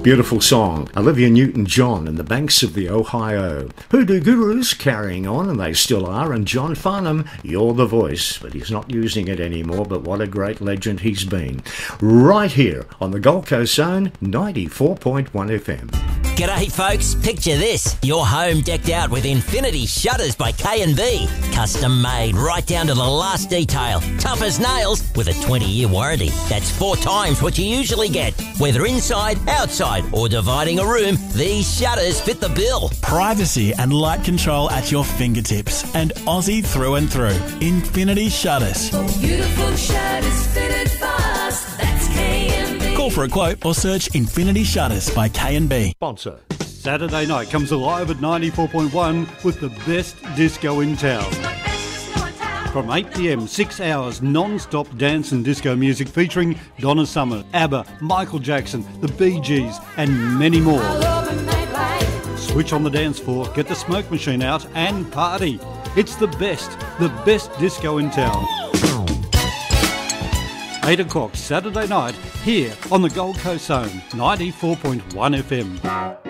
Beautiful song. Olivia Newton-John and the Banks of the Ohio. Hoodoo Gurus carrying on, and they still are, and John Farnham, You're the Voice, but he's not using it anymore, but what a great legend he's been. Right here on the Gold Coast Zone, 94.1 FM. G'day folks, picture this. Your home decked out with Infinity Shutters by K&B. Custom made right down to the last detail. Tough as nails with a 20-year warranty. That's 4 times what you usually get. Whether inside, outside or dividing a room, these shutters fit the bill. Privacy and light control at your fingertips, and Aussie through and through. Infinity Shutters. Beautiful shutters fitted fast. That's K&B. Call for a quote or search Infinity Shutters by K&B. Sponsor. Saturday night comes alive at 94.1 with the best disco in town. From 8 p.m, 6 hours non-stop dance and disco music featuring Donna Summer, ABBA, Michael Jackson, the Bee Gees and many more. Switch on the dance floor, get the smoke machine out and party. It's the best disco in town. 8 o'clock Saturday night here on the Gold Coast Zone, 94.1 FM.